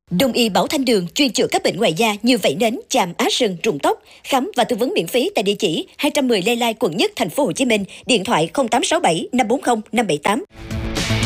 Đông y Bảo Thanh Đường chuyên chữa các bệnh ngoài da như vảy nến, chàm, á sừng, rụng tóc, khám và tư vấn miễn phí tại địa chỉ 210 Lê Lai, quận Nhất, thành phố Hồ Chí Minh, điện thoại 0867 540 578.